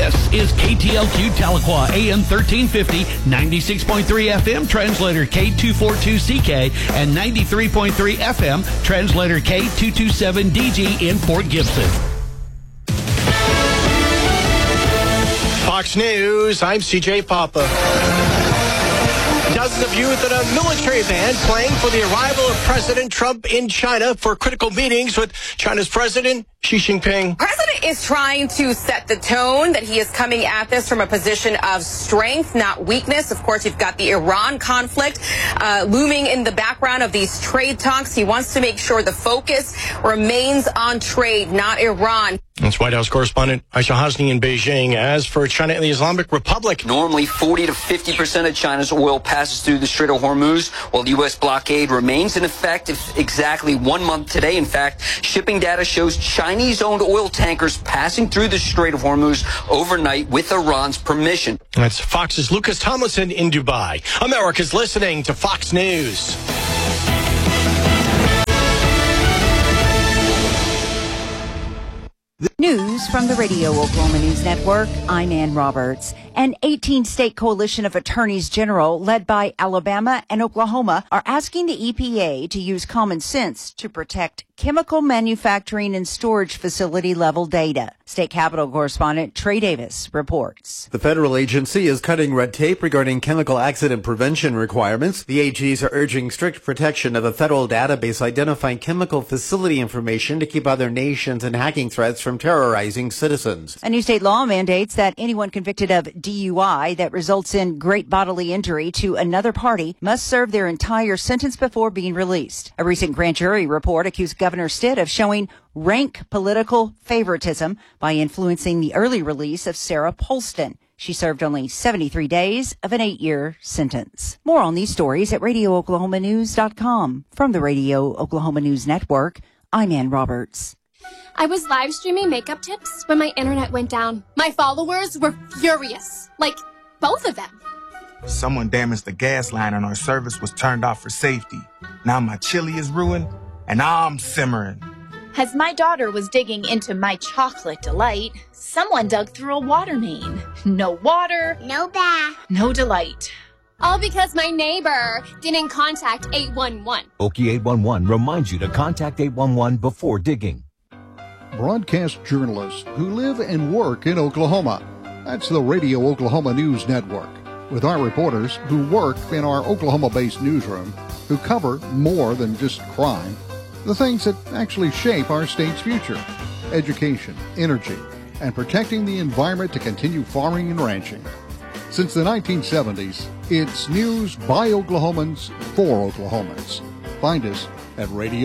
This is KTLQ Tahlequah, AM 1350, 96.3 FM, translator K242CK, and 93.3 FM, translator K227DG in Fort Gibson. Fox News, I'm CJ Papa. Dozens of youth in a military band playing for the arrival of President Trump in China for critical meetings with China's President Xi Jinping. President is trying to set the tone that he is coming at this from a position of strength, not weakness. Of course, you've got the Iran conflict looming in the background of these trade talks. He wants to make sure the focus remains on trade, not Iran. That's White House correspondent Aisha Hasni in Beijing. As for China and the Islamic Republic, normally 40 to 50% of China's oil passes through the Strait of Hormuz, while the U.S. blockade remains in effect exactly 1 month today. In fact, shipping data shows Chinese-owned oil tankers passing through the Strait of Hormuz overnight with Iran's permission. That's Fox's Lucas Tomlinson in Dubai. America's listening to Fox News. News from the Radio Oklahoma News Network. I'm Ann Roberts. An 18-state coalition of attorneys general led by Alabama and Oklahoma are asking the EPA to use common sense to protect chemical manufacturing and storage facility level data. State Capitol correspondent Trey Davis reports. The federal agency is cutting red tape regarding chemical accident prevention requirements. The AGs are urging strict protection of a federal database identifying chemical facility information to keep other nations and hacking threats from terrorizing citizens. A new state law mandates that anyone convicted of DUI that results in great bodily injury to another party must serve their entire sentence before being released. A recent grand jury report accused Governor Stitt of showing rank political favoritism by influencing the early release of Sarah Polston. She served only 73 days of an 8-year sentence. More on these stories at RadioOklahomaNews.com. From the Radio Oklahoma News Network, I'm Ann Roberts. I was live streaming makeup tips when my internet went down. My followers were furious. Like, both of them. Someone damaged the gas line and our service was turned off for safety. Now my chili is ruined and I'm simmering. As my daughter was digging into my chocolate delight, someone dug through a water main. No water, no bath, no delight. All because my neighbor didn't contact 811. Okie 811 reminds you to contact 811 before digging. Broadcast journalists who live and work in Oklahoma. That's the Radio Oklahoma News Network, with our reporters who work in our Oklahoma-based newsroom, who cover more than just crime, the things that actually shape our state's future: education, energy, and protecting the environment to continue farming and ranching. Since the 1970s, it's news by Oklahomans for Oklahomans. Find us at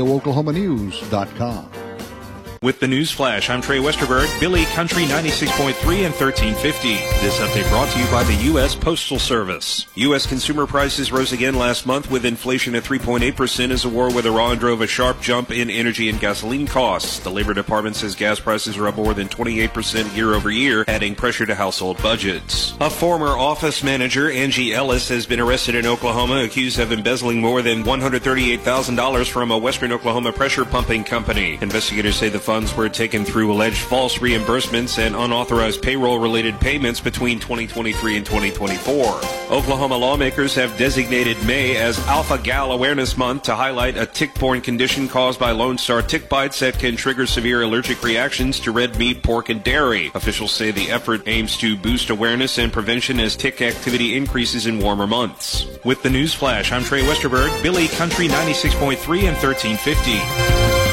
RadioOklahomaNews.com. With the News Flash, I'm Trey Westerberg, Billy Country 96.3 and 1350. This update brought to you by the U.S. Postal Service. U.S. consumer prices rose again last month, with inflation at 3.8% as the war with Iran drove a sharp jump in energy and gasoline costs. The Labor Department says gas prices are up more than 28% year over year, adding pressure to household budgets. A former office manager, Angie Ellis, has been arrested in Oklahoma, accused of embezzling more than $138,000 from a Western Oklahoma pressure pumping company. Investigators say the funds were taken through alleged false reimbursements and unauthorized payroll-related payments between 2023 and 2024. Oklahoma lawmakers have designated May as Alpha Gal Awareness Month to highlight a tick-borne condition caused by Lone Star tick bites that can trigger severe allergic reactions to red meat, pork, and dairy. Officials say the effort aims to boost awareness and prevention as tick activity increases in warmer months. With the News Flash, I'm Trey Westerberg, Billy Country 96.3 and 1350.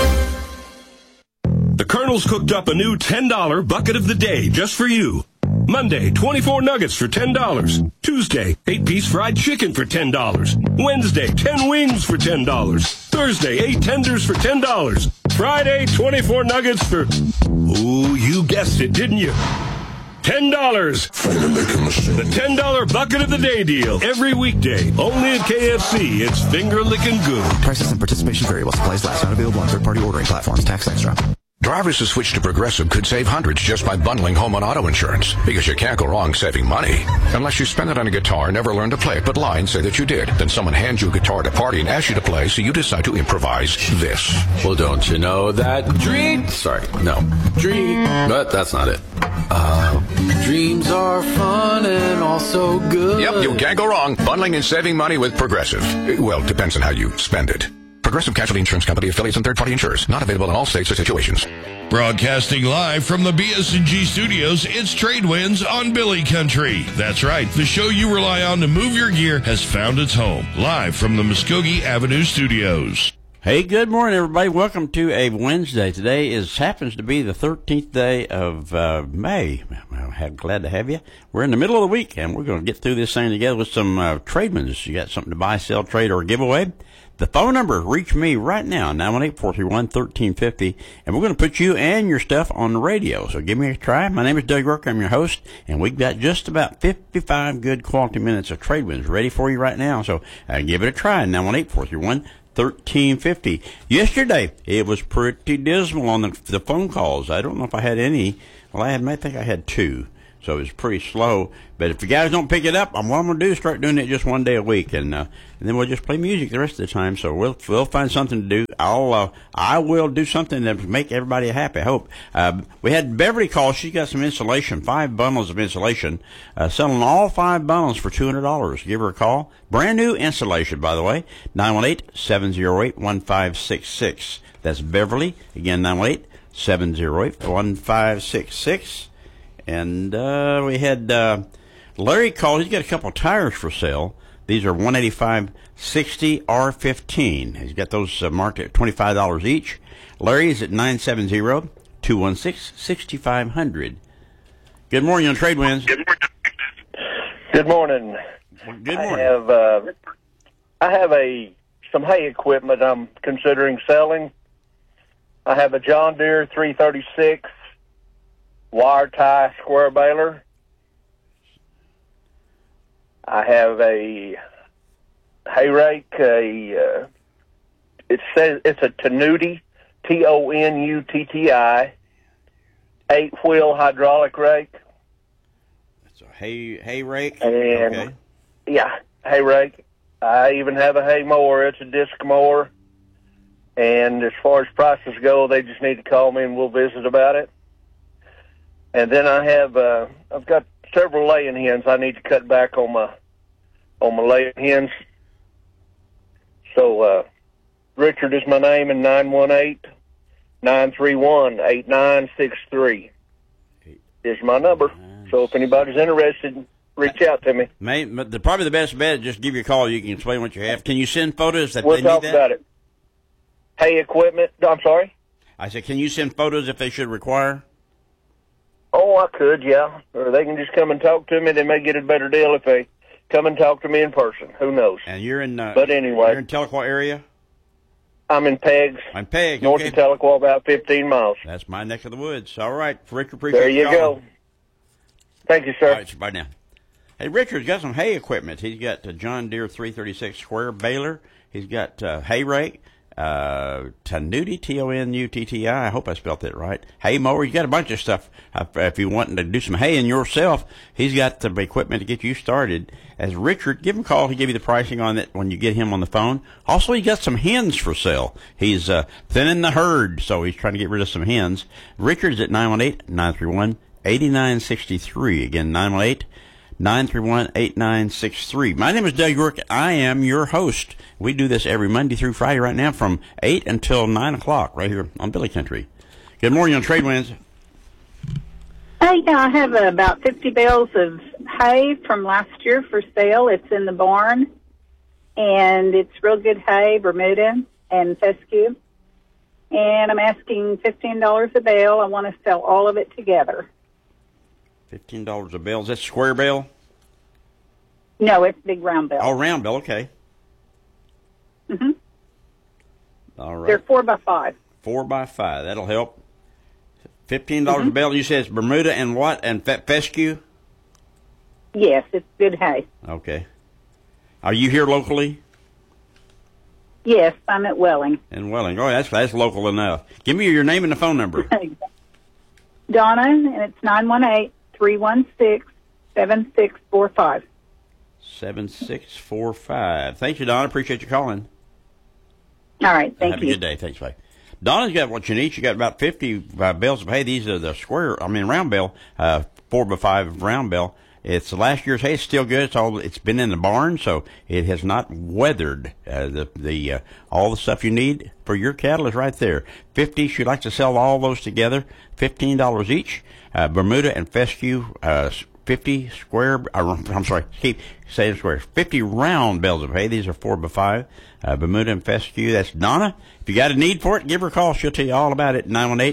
The Colonel's cooked up a new $10 bucket of the day just for you. Monday, 24 nuggets for $10. Tuesday, 8-piece fried chicken for $10. Wednesday, 10 wings for $10. Thursday, 8 tenders for $10. Friday, 24 nuggets for... Ooh, you guessed it, didn't you? $10. The $10 bucket of the day deal. Every weekday. Only at KFC. It's finger-licking good. Prices and participation vary while supplies last. Not available on third-party ordering platforms. Tax extra. Drivers who switch to Progressive could save hundreds just by bundling home and auto insurance, because you can't go wrong saving money. Unless you spend it on a guitar, never learn to play it, but lie and say that you did. Then someone hands you a guitar at a party and asks you to play, so you decide to improvise this. Well, don't you know that but that's not it. dreams are fun and also good. Yep, you can't go wrong bundling and saving money with Progressive. Well, depends on how you spend it. Progressive Casualty Insurance Company, affiliates, and third-party insurers. Not available in all states or situations. Broadcasting live from the BS&G studios, it's Trade Winds on Billy Country. That's right, the show you rely on to move your gear has found its home. Live from the Muskogee Avenue studios. Hey, good morning, everybody. Welcome to a Wednesday. Today happens to be the 13th day of May. I'm glad to have you. We're in the middle of the week, and we're going to get through this thing together with some trademans. You got something to buy, sell, trade, or giveaway? The phone number, reach me right now, 918-431-1350, and we're going to put you and your stuff on the radio. So give me a try. My name is Doug Rourke. I'm your host, and we've got just about 55 good quality minutes of Trade Winds ready for you right now. So give it a try, 918-431-1350. Yesterday, it was pretty dismal on the phone calls. I don't know if I had any. Well, I think I had 2. So it was pretty slow. But if you guys don't pick it up, what I'm going to do is start doing it just one day a week. And then we'll just play music the rest of the time. So we'll find something to do. I will do something to make everybody happy, I hope. We had Beverly call. She got some insulation, 5 bundles of insulation, selling all 5 bundles for $200. Give her a call. Brand new insulation, by the way, 918-708-1566. That's Beverly. Again, 918-708-1566. And we had Larry call. He's got a couple of tires for sale. These are 185/60 R15. He's got those marked at $25 each. Larry is at 970-216-6500. Good morning on Trade Winds. Good morning. Good morning. I have some hay equipment I'm considering selling. I have a John Deere 336 wire tie square baler. I have a hay rake. It says it's a Tonutti, Tonutti, 8-wheel hydraulic rake. It's a hay rake. And okay. Yeah, hay rake. I even have a hay mower. It's a disc mower. And as far as prices go, they just need to call me and we'll visit about it. And then I've got several laying hens. I need to cut back on my laying hens. So, Richard is my name, and 918-931-8963 is my number. So if anybody's interested, reach out to me. Probably the best bet is just give you a call. You can explain what you have. Can you send photos that we'll they need that? We'll talk about it. Hay equipment. I'm sorry? I said, can you send photos if they should require? Oh, I could, yeah. Or they can just come and talk to me. They may get a better deal if they come and talk to me in person. Who knows? And you're in. But anyway, you're in Tahlequah area. I'm in Peggs. I'm Peggs. North of Tahlequah, about 15 miles. That's my neck of the woods. All right, Richard. Appreciate there you go. Thank you, sir. All right, bye now. Hey, Richard's got some hay equipment. He's got a John Deere 336 square baler. He's got hay rake. Tonutti, Tonutti. I hope I spelled that right. Hay mower. You got a bunch of stuff. If you're wanting to do some haying yourself, he's got the equipment to get you started. As Richard, give him a call. He'll give you the pricing on it when you get him on the phone. Also, he got some hens for sale. He's thinning the herd, so he's trying to get rid of some hens. Richard's at 918-931-8963. Again, 918-931-8963. My name is Doug Rourke. I am your host. We do this every Monday through Friday right now from 8 until 9 o'clock right here on Billy Country. Good morning on Trade Winds. Hey, I have about 50 bales of hay from last year for sale. It's in the barn, and it's real good hay, Bermuda and fescue. And I'm asking $15 a bale. I want to sell all of it together. $15 a bale. Is that square bale? No, it's big round bale. Oh, round bale. Okay. Mm-hmm. All right. They're 4x5. 4x5. That'll help. $15 a bale. You said it's Bermuda and what? And fescue? Yes, it's good hay. Okay. Are you here locally? Yes, I'm at Welling. In Welling. Oh, that's local enough. Give me your name and the phone number. Donna, and it's 918-316-7645. 7645. Thank you, Donna. Appreciate you calling. All right. Thank you. Have a good day. Thanks, bye. Donna's got what you need. She got about 50 bales of hay. These are the round bale, 4x5 round bale. It's last year's hay. It's still good. It's been in the barn, so it has not weathered. All the stuff you need for your cattle is right there. 50. She'd like to sell all those together. $15 each. Bermuda and fescue. 50 square. I'm sorry. Keep saying square. 50 round bales of hay. These are 4x5. Bermuda and fescue. That's Donna. If you got a need for it, give her a call. She'll tell you all about it.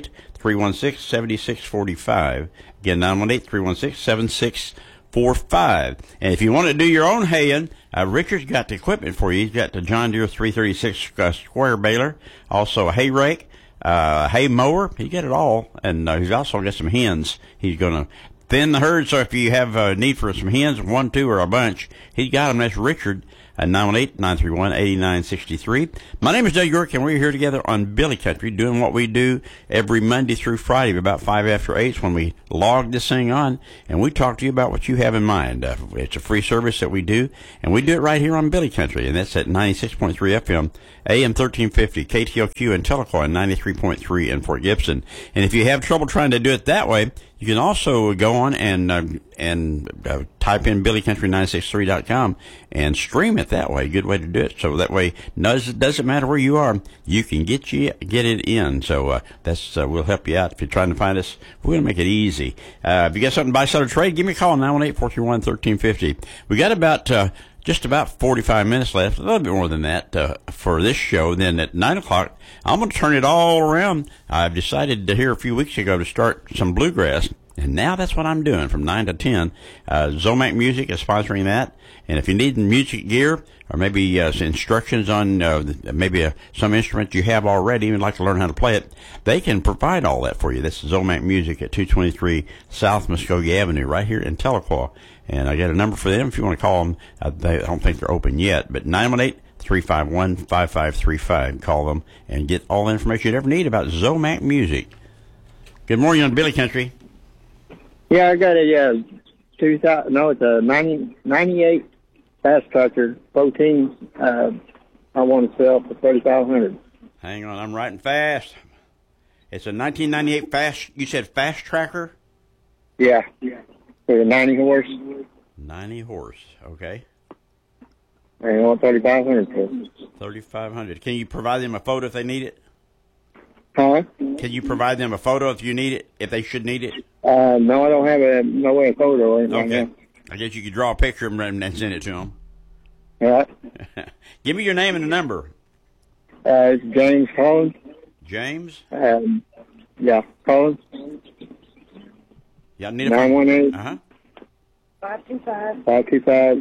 918-316-7645. Again, 918-316-7645. And if you want to do your own haying, Richard's got the equipment for you. He's got the John Deere 336 square baler, also a hay rake, hay mower. He got it all, and he's also got some hens. He's going to thin the herd, so if you have a need for some hens, 1, 2, or a bunch, he's got them. That's Richard at 918-931-8963. My name is Doug York, and we're here together on Billy Country doing what we do every Monday through Friday about 5 after 8 when we log this thing on, and we talk to you about what you have in mind. It's a free service that we do, and we do it right here on Billy Country, and that's at 96.3 FM, AM 1350, KTLQ in Tahlequah, and 93.3 in Fort Gibson. And if you have trouble trying to do it that way, you can also go on and type in BillyCountry963.com and stream it that way. Good way to do it. So that way, it doesn't matter where you are, you can get it in. So we'll help you out if you're trying to find us. We're going to make it easy. If you got something to buy, sell, or trade, give me a call 918-431-1350. We got about just about 45 minutes left, a little bit more than that for this show. Then at 9 o'clock, I'm going to turn it all around. I've decided here a few weeks ago to start some bluegrass, and now that's what I'm doing from 9 to 10. Zomac Music is sponsoring that, and if you need music gear or maybe instructions on some instrument you have already and would like to learn how to play it, they can provide all that for you. This is Zomac Music at 223 South Muskogee Avenue right here in Tahlequah. And I got a number for them if you want to call them. I don't think they're open yet, but 918-351-5535. Call them and get all the information you ever need about Zomac Music. Good morning on Billy Country. Yeah, I got a 98 fast tractor, 14. I want to sell for $3,500. Hang on, I'm writing fast. It's a 1998 fast. You said fast tracker? Yeah. With a 90 horse. 90 horse, okay. And I want $3,500 for it. $3,500. Can you provide them a photo if they need it? Huh? Can you provide them a photo if you need it, if they should need it? No, I don't have a photo or anything. Okay. I guess you could draw a picture and send it to them. All right. Give me your name and the number. It's James Collins. James? Yeah, Collins. Yeah, need a 918. 525.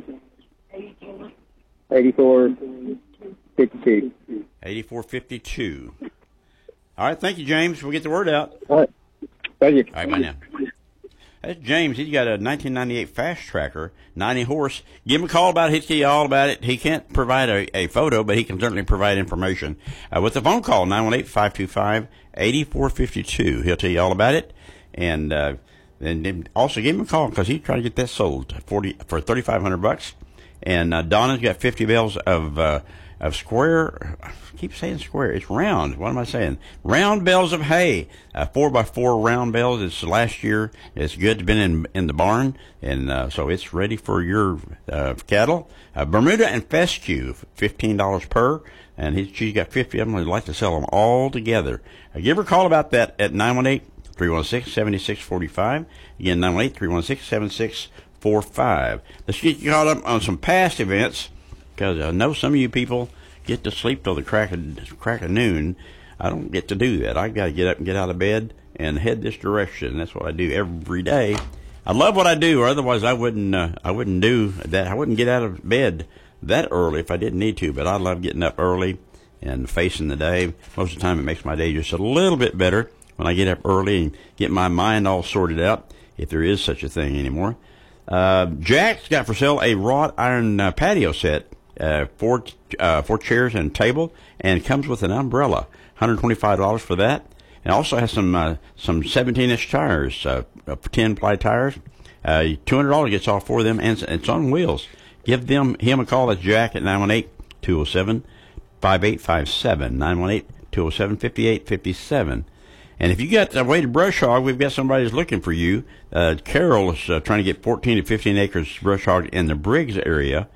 8452. 8452. All right, thank you, James. We'll get the word out. All right. Thank you. All right, bye now. That's James. He's got a 1998 fast tracker, 90 horse. Give him a call about it. He'll tell you all about it. He can't provide a photo, but he can certainly provide information. With the phone call, 918-525-8452. He'll tell you all about it. And then also give him a call because he's trying to get that sold for $3,500. And Donna's got 50 bales of square. I keep saying square. It's round. What am I saying? Round bales of hay. 4x4 round bales. It's last year. It's good. It's been in the barn, and so it's ready for your cattle. Bermuda and fescue, $15 per. And she's got 50 of them. We'd like to sell them all together. Give her a call about that at 918-316-7645. Again, 918-316-7645. Let's get you caught up on some past events, because I know some of you people get to sleep till the crack of noon. I don't get to do that. I got to get up and get out of bed and head this direction. That's what I do every day. I love what I do, or otherwise I wouldn't do that. I wouldn't get out of bed that early if I didn't need to. But I love getting up early and facing the day. Most of the time, it makes my day just a little bit better when I get up early and get my mind all sorted out, if there is such a thing anymore. Jack's got for sale a wrought iron patio set, 4 chairs and table, and comes with an umbrella. $125 for that. And also has some 17-inch tires, 10-ply tires. $200 gets all 4 of them, and it's on wheels. Give him a call. That's Jack at 918-207-5857. 207-5857. And if you got a weighted brush hog, we've got somebody who's looking for you. Carol is trying to get 14 to 15 acres brush hog in the Briggs area.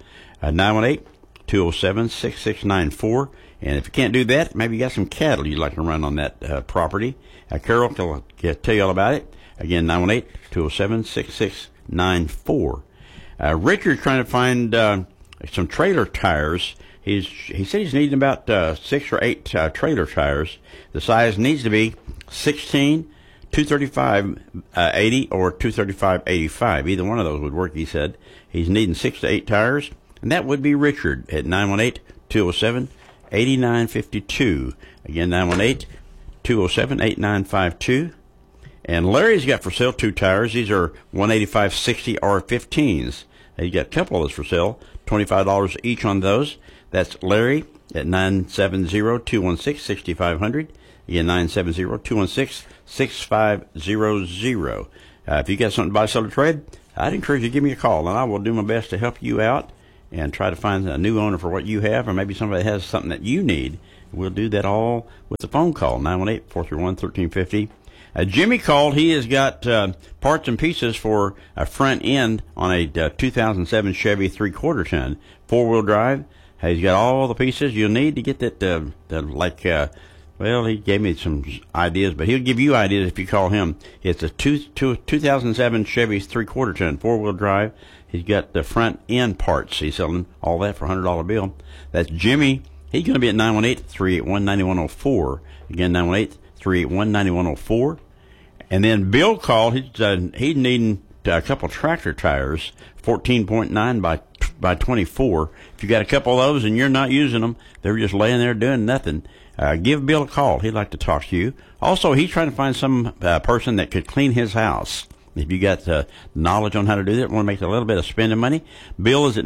918-207-6694. And if you can't do that, maybe you got some cattle you'd like to run on that property. Carol will tell you all about it. Again, 918-207-6694. Richard's trying to find some trailer tires. He said he's needing about 6 or 8 trailer tires. The size needs to be 16, 235-80 or 235-85. Either one of those would work, he said. He's needing 6 to 8 tires, and that would be Richard at 918-207-8952. Again, 918-207-8952. And Larry's got for sale 2 tires. These are 185-60 R15s. He's got a couple of those for sale, $25 each on those. That's Larry at 970-216-6500. Again, 970-216-6500. If you got something to buy, sell, or trade, I'd encourage you to give me a call, and I will do my best to help you out and try to find a new owner for what you have, or maybe somebody has something that you need. We'll do that all with a phone call, 918-431-1350. Jimmy called. He has got parts and pieces for a front end on a 2007 Chevy 3/4 ton 4-wheel drive. He's got all the pieces you'll need to get that, well, he gave me some ideas, but he'll give you ideas if you call him. It's a 2007 Chevy 3/4 ton 4-wheel drive. He's got the front end parts. He's selling all that for a $100 bill. That's Jimmy. He's going to be at 918-381-9104. Again, 918-381-9104. And then Bill called. He's needing a couple tractor tires, 14.9 by 24. If you got a couple of those and you're not using them, they're just laying there doing nothing, give Bill a call. He'd like to talk to you. Also, he's trying to find some person that could clean his house. If you got knowledge on how to do that, want to make a little bit of spending money, Bill is at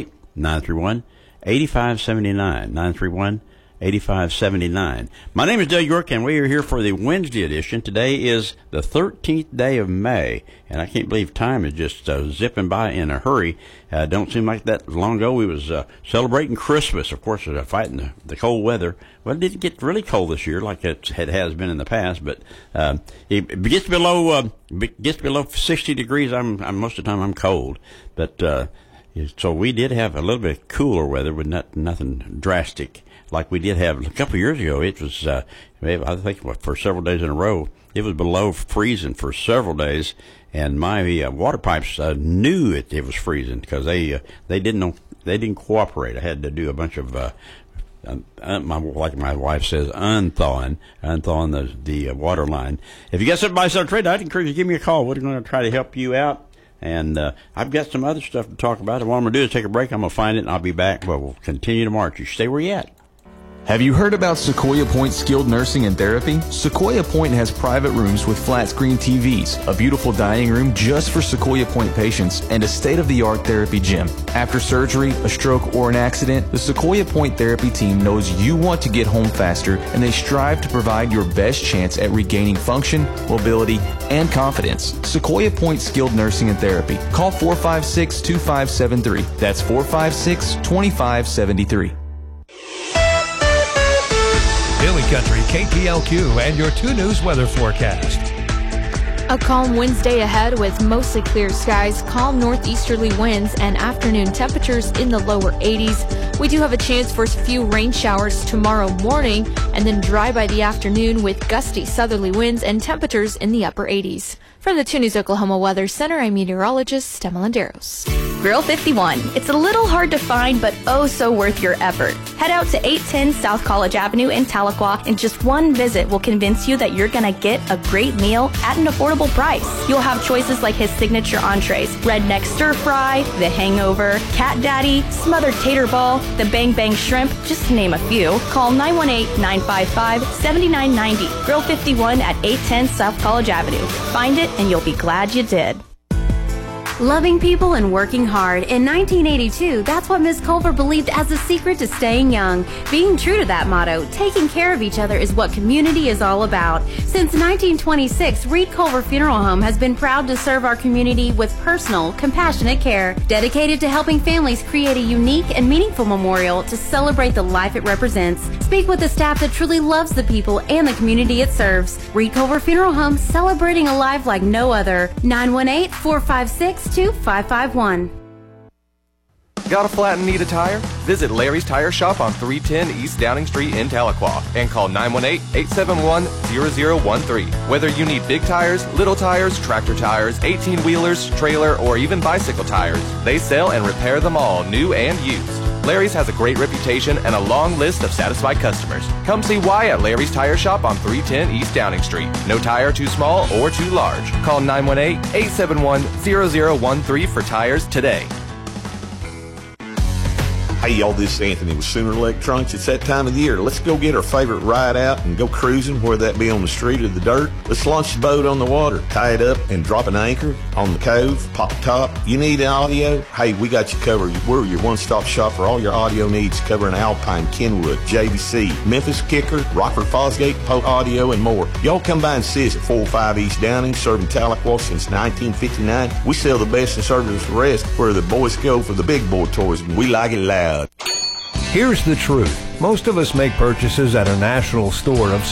918-931-8579. 931-8579. My name is Dale York, and we are here for the Wednesday edition. Today is the 13th day of May, and I can't believe time is just zipping by in a hurry. Don't seem like that long ago we was celebrating Christmas. Of course, fighting the cold weather. Well, it didn't get really cold this year like it has been in the past, but it gets below 60 degrees. I'm most of the time I'm cold, but so we did have a little bit cooler weather, but nothing drastic like we did have a couple of years ago. It was, I think, for several days in a row, it was below freezing for several days, and my water pipes knew it was freezing because they didn't cooperate. I had to do a bunch of like my wife says, unthawing the water line. If you got something to buy, sell, or trade, I'd encourage you to give me a call. We're going to try to help you out. And I've got some other stuff to talk about. And what I'm going to do is take a break. I'm going to find it, and I'll be back. But we'll continue to march. You stay where you at. Have you heard about Sequoia Point Skilled Nursing and Therapy? Sequoia Point has private rooms with flat screen TVs, a beautiful dining room just for Sequoia Point patients, and a state-of-the-art therapy gym. After surgery, a stroke, or an accident, the Sequoia Point Therapy team knows you want to get home faster, and they strive to provide your best chance at regaining function, mobility, and confidence. Sequoia Point Skilled Nursing and Therapy. Call 456-2573. That's 456-2573. Billy Country, KPLQ, and your 2 News weather forecast. A calm Wednesday ahead with mostly clear skies, calm northeasterly winds, and afternoon temperatures in the lower 80s. We do have a chance for a few rain showers tomorrow morning, and then dry by the afternoon with gusty southerly winds and temperatures in the upper 80s. From the 2 News Oklahoma Weather Center, I'm meteorologist Emma Landeros. Grill 51. It's a little hard to find, but oh so worth your effort. Head out to 810 South College Avenue in Tahlequah, and just one visit will convince you that you're going to get a great meal at an affordable price. You'll have choices like his signature entrees, redneck stir fry, the hangover, cat daddy, smothered tater ball, the bang bang shrimp, just to name a few. Call 918-955-7990. Grill 51 at 810 South College Avenue. Find it and you'll be glad you did. Loving people and working hard. In 1982, that's what Ms. Culver believed as the secret to staying young. Being true to that motto, taking care of each other is what community is all about. Since 1926, Reed Culver Funeral Home has been proud to serve our community with personal, compassionate care, dedicated to helping families create a unique and meaningful memorial to celebrate the life it represents. Speak with the staff that truly loves the people and the community it serves. Reed Culver Funeral Home, celebrating a life like no other. 918-456-2551. Got a flat and need a tire? Visit Larry's Tire Shop on 310 East Downing Street in Tahlequah and call 918-871-0013. Whether you need big tires, little tires, tractor tires, 18-wheelers, trailer, or even bicycle tires, they sell and repair them all, new and used. Larry's has a great reputation and a long list of satisfied customers. Come see why at Larry's Tire Shop on 310 East Downing Street. No tire too small or too large. Call 918-871-0013 for tires today. Hey y'all, this is Anthony with Sooner Electronics. It's that time of the year. Let's go get our favorite ride out and go cruising, whether that be on the street or the dirt. Let's launch the boat on the water, tie it up, and drop an anchor on the cove, pop the top. You need an audio? Hey, we got you covered. We're your one-stop shop for all your audio needs, covering Alpine, Kenwood, JVC, Memphis Kicker, Rockford Fosgate, Polk Audio, and more. Y'all come by and see us at 405 East Downing, serving Tahlequah since 1959. We sell the best and service the rest, where the boys go for the big boy toys, and we like it loud. Here's the truth. Most of us make purchases at a national store of